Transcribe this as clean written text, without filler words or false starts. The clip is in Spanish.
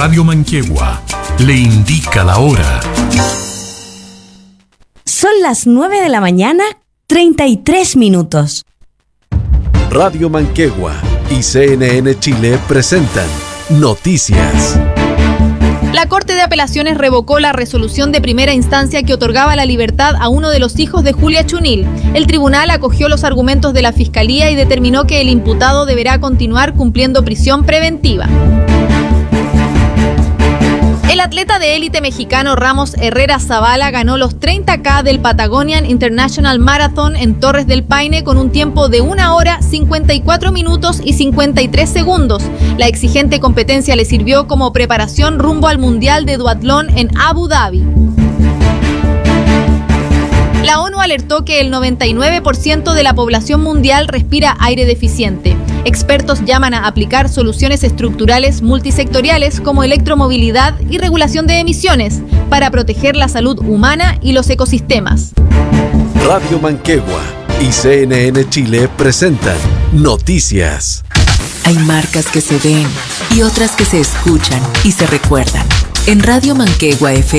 Radio Manquehue le indica la hora. Son las 9 de la mañana, 33 minutos. Radio Manquehue y CNN Chile presentan Noticias. La Corte de Apelaciones revocó la resolución de primera instancia que otorgaba la libertad a uno de los hijos de Julia Chunil. El tribunal acogió los argumentos de la Fiscalía y determinó que el imputado deberá continuar cumpliendo prisión preventiva. El atleta de élite mexicano Ramos Herrera Zavala ganó los 30K del Patagonian International Marathon en Torres del Paine con un tiempo de 1 hora, 54 minutos y 53 segundos. La exigente competencia le sirvió como preparación rumbo al Mundial de Duatlón en Abu Dhabi. La ONU alertó que el 99% de la población mundial respira aire deficiente. Expertos llaman a aplicar soluciones estructurales multisectoriales como electromovilidad y regulación de emisiones para proteger la salud humana y los ecosistemas. Radio Manquehue y CNN Chile presentan Noticias. Hay marcas que se ven y otras que se escuchan y se recuerdan. En Radio Manquehue FM